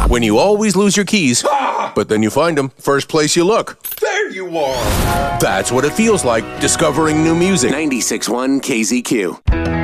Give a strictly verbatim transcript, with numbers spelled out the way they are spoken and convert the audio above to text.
When you always lose your keys, but then you find them first place you look. There you are! That's what it feels like discovering new music. ninety-six point one K Z Q.